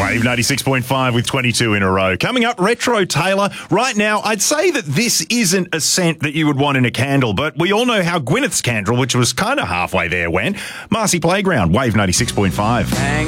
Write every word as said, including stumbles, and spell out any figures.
Wave ninety-six point five with twenty-two in a row. Coming up, Retro Taylor. Right now, I'd say that this isn't a scent that you would want in a candle, but we all know how Gwyneth's candle, which was kind of halfway there, went. Marcy Playground, Wave ninety-six point five. Hang